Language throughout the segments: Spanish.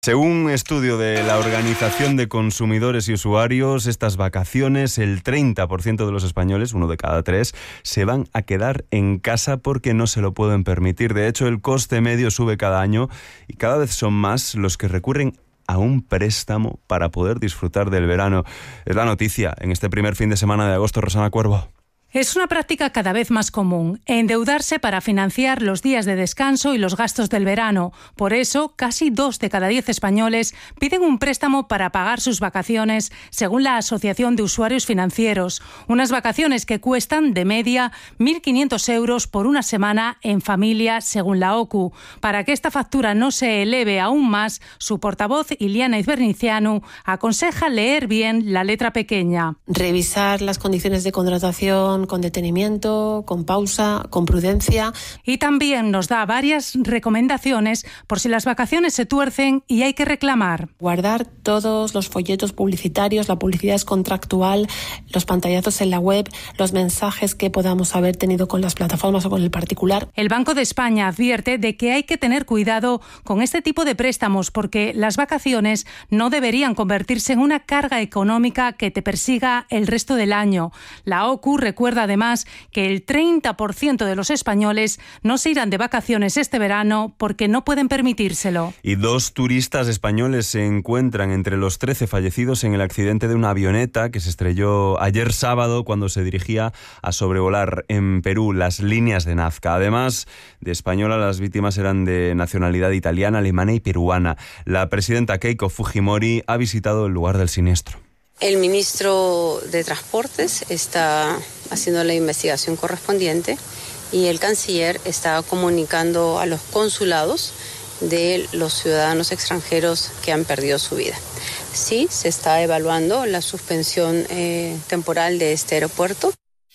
Según un estudio de la Organización de Consumidores y Usuarios, estas vacaciones el 30% de los españoles, 1 de cada 3, se van a quedar en casa porque no se lo pueden permitir. De hecho, el coste medio sube cada año y cada vez son más los que recurren a un préstamo para poder disfrutar del verano. Es la noticia en este primer fin de semana de agosto. Rosana Cuervo. Es una práctica cada vez más común, endeudarse para financiar los días de descanso y los gastos del verano. Por eso, casi 2 de cada 10 españoles piden un préstamo para pagar sus vacaciones, según la Asociación de Usuarios Financieros. Unas vacaciones que cuestan, de media, 1.500 euros por una semana en familia, según la OCU. Para que esta factura no se eleve aún más, su portavoz, Iliana Izbernicianu, aconseja leer bien la letra pequeña. Revisar las condiciones de contratación con detenimiento, con pausa, con prudencia. Y también nos da varias recomendaciones por si las vacaciones se tuercen y hay que reclamar. Guardar todos los folletos publicitarios, la publicidad es contractual, los pantallazos en la web, los mensajes que podamos haber tenido con las plataformas o con el particular. El Banco de España advierte de que hay que tener cuidado con este tipo de préstamos porque las vacaciones no deberían convertirse en una carga económica que te persiga el resto del año. La OCU recuerda además que el 30% de los españoles no se irán de vacaciones este verano porque no pueden permitírselo. Y 2 turistas españoles se encuentran entre los 13 fallecidos en el accidente de una avioneta que se estrelló ayer sábado cuando se dirigía a sobrevolar en Perú las líneas de Nazca. Además de española, las víctimas eran de nacionalidad italiana, alemana y peruana. La presidenta Keiko Fujimori ha visitado el lugar del siniestro. El ministro de Transportes está haciendo la investigación correspondiente y el canciller está comunicando a los consulados de los ciudadanos extranjeros que han perdido su vida. Sí, se está evaluando la suspensión temporal de este aeropuerto.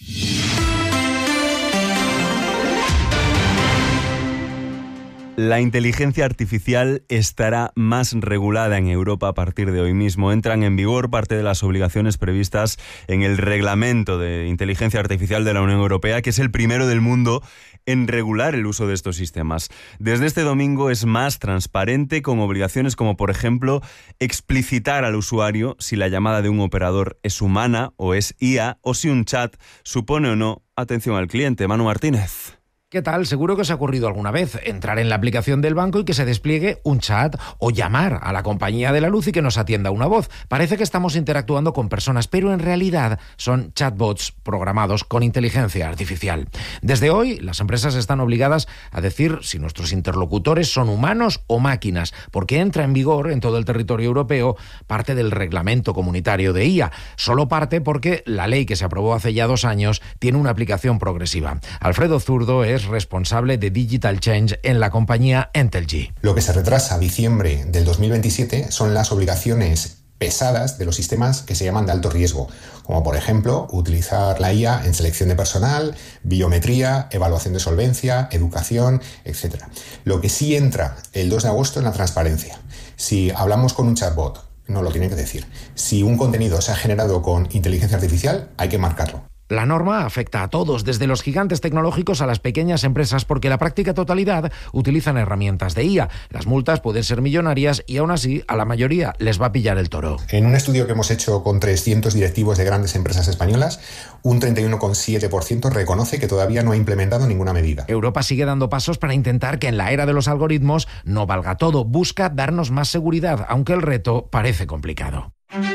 La inteligencia artificial estará más regulada en Europa a partir de hoy mismo. Entran en vigor parte de las obligaciones previstas en el Reglamento de Inteligencia Artificial de la Unión Europea, que es el primero del mundo en regular el uso de estos sistemas. Desde este domingo es más transparente, con obligaciones como, por ejemplo, explicitar al usuario si la llamada de un operador es humana o es IA, o si un chat supone o no atención al cliente. Manu Martínez. ¿Qué tal? Seguro que os ha ocurrido alguna vez entrar en la aplicación del banco y que se despliegue un chat o llamar a la compañía de la luz y que nos atienda una voz. Parece que estamos interactuando con personas, pero en realidad son chatbots programados con inteligencia artificial. Desde hoy, las empresas están obligadas a decir si nuestros interlocutores son humanos o máquinas, porque entra en vigor en todo el territorio europeo parte del reglamento comunitario de IA. Solo parte porque la ley que se aprobó hace ya 2 años tiene una aplicación progresiva. Alfredo Zurdo es responsable de Digital Change en la compañía Entelgy. Lo que se retrasa a diciembre del 2027 son las obligaciones pesadas de los sistemas que se llaman de alto riesgo, como por ejemplo utilizar la IA en selección de personal, biometría, evaluación de solvencia, educación, etc. Lo que sí entra el 2 de agosto es la transparencia. Si hablamos con un chatbot, nos lo tiene que decir. Si un contenido se ha generado con inteligencia artificial, hay que marcarlo. La norma afecta a todos, desde los gigantes tecnológicos a las pequeñas empresas, porque la práctica totalidad utilizan herramientas de IA. Las multas pueden ser millonarias y aún así a la mayoría les va a pillar el toro. En un estudio que hemos hecho con 300 directivos de grandes empresas españolas, un 31,7% reconoce que todavía no ha implementado ninguna medida. Europa sigue dando pasos para intentar que en la era de los algoritmos no valga todo. Busca darnos más seguridad, aunque el reto parece complicado.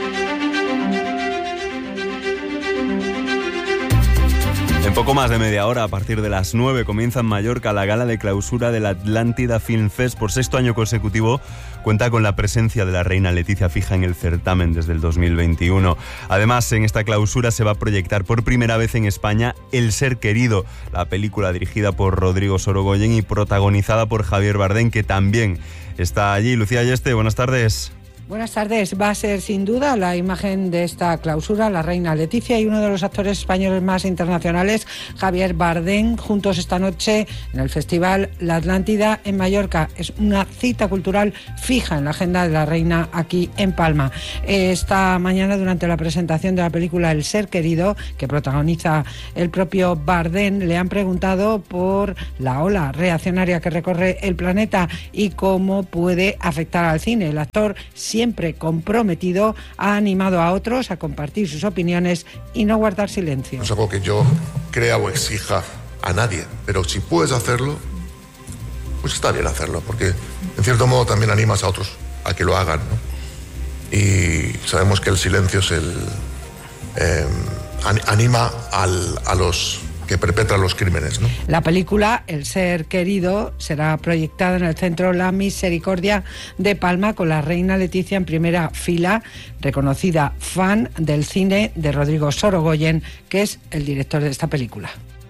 En poco más de media hora, a partir de las 9, comienza en Mallorca la gala de clausura del Atlántida Film Fest. Por 6º año consecutivo cuenta con la presencia de la reina Letizia Fija en el certamen desde el 2021. Además, en esta clausura se va a proyectar por primera vez en España El ser querido, la película dirigida por Rodrigo Sorogoyen y protagonizada por Javier Bardem, que también está allí. Lucía Ayeste, buenas tardes. Buenas tardes. Va a ser sin duda la imagen de esta clausura, la reina Leticia y uno de los actores españoles más internacionales, Javier Bardem, juntos esta noche en el Festival La Atlántida en Mallorca. Es una cita cultural fija en la agenda de la reina aquí en Palma. Esta mañana, durante la presentación de la película El ser querido, que protagoniza el propio Bardem, le han preguntado por la ola reaccionaria que recorre el planeta y cómo puede afectar al cine. El actor, siempre comprometido, ha animado a otros a compartir sus opiniones y no guardar silencio. No es algo que yo crea o exija a nadie, pero si puedes hacerlo, pues está bien hacerlo, porque en cierto modo también animas a otros a que lo hagan, ¿no? Y sabemos que el silencio es anima a los que perpetran los crímenes, ¿no? La película El ser querido será proyectada en el Centro La Misericordia de Palma, con la reina Leticia en primera fila, reconocida fan del cine de Rodrigo Sorogoyen, que es el director de esta película.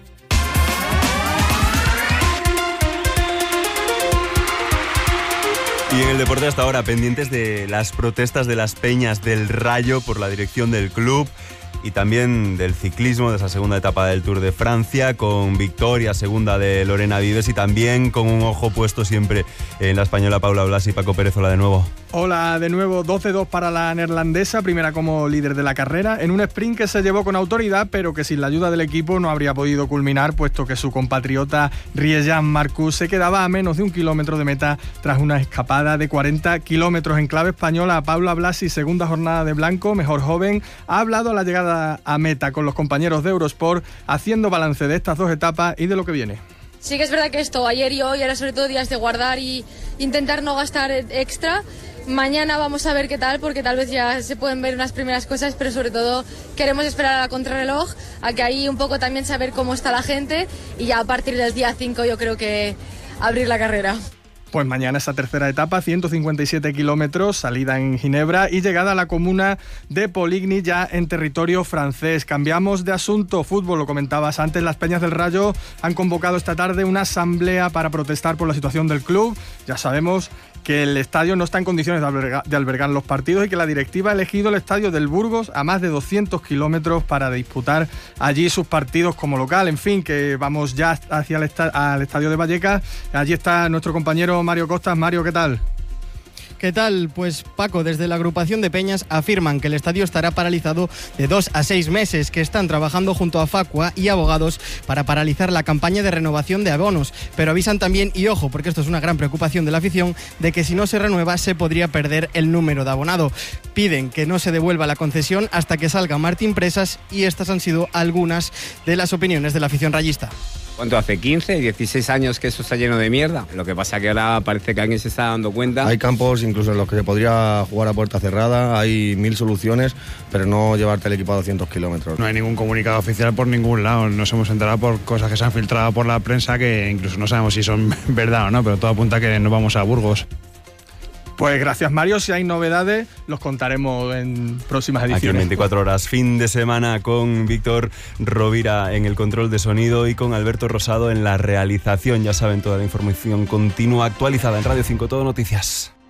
Y en el deporte hasta ahora, pendientes de las protestas de las peñas del Rayo por la dirección del club, y también del ciclismo, de esa segunda etapa del Tour de Francia, con victoria segunda de Lorena Vives, y también con un ojo puesto siempre en la española Paula Blasi. Y Paco Pérez, hola de nuevo. Hola de nuevo, 12-2 para la neerlandesa, primera como líder de la carrera, en un sprint que se llevó con autoridad, pero que sin la ayuda del equipo no habría podido culminar, puesto que su compatriota Riejan Marcus se quedaba a menos de 1 kilómetro de meta tras una escapada de 40 kilómetros. En clave española, Paula Blasi, segunda jornada de blanco, mejor joven, ha hablado a la llegada a meta con los compañeros de Eurosport, haciendo balance de estas dos etapas y de lo que viene. Sí que es verdad que esto, ayer y hoy, era sobre todo días de guardar y intentar no gastar extra. Mañana vamos a ver qué tal, porque tal vez ya se pueden ver unas primeras cosas, pero sobre todo queremos esperar a la contrarreloj, a que ahí un poco también saber cómo está la gente, y ya a partir del día 5 yo creo que abrir la carrera. Pues mañana esa tercera etapa, 157 kilómetros, salida en Ginebra y llegada a la comuna de Poligny, ya en territorio francés. Cambiamos de asunto, fútbol, lo comentabas antes, las Peñas del Rayo han convocado esta tarde una asamblea para protestar por la situación del club. Ya sabemos que el estadio no está en condiciones de albergar los partidos y que la directiva ha elegido el estadio del Burgos, a más de 200 kilómetros, para disputar allí sus partidos como local. En fin, que vamos ya hacia al estadio de Vallecas. Allí está nuestro compañero Mario Costas. Mario, ¿qué tal? ¿Qué tal? Pues Paco, desde la agrupación de peñas afirman que el estadio estará paralizado de 2 a 6 meses, que están trabajando junto a Facua y abogados para paralizar la campaña de renovación de abonos, pero avisan también, y ojo, porque esto es una gran preocupación de la afición, de que si no se renueva se podría perder el número de abonado. Piden que no se devuelva la concesión hasta que salga Martín Presas, y estas han sido algunas de las opiniones de la afición rayista. ¿Cuánto hace? 15, 16 años que eso está lleno de mierda. Lo que pasa que ahora parece que alguien se está dando cuenta. Hay campos incluso en los que se podría jugar a puerta cerrada, hay 1000 soluciones, pero no llevarte el equipo a 200 kilómetros. No hay ningún comunicado oficial por ningún lado. Nos hemos enterado por cosas que se han filtrado por la prensa que incluso no sabemos si son verdad o no, pero todo apunta a que nos vamos a Burgos. Pues gracias, Mario. Si hay novedades, los contaremos en próximas ediciones. Aquí en 24 horas, fin de semana, con Víctor Rovira en el control de sonido y con Alberto Rosado en la realización. Ya saben, toda la información continua actualizada en Radio 5 Todo Noticias.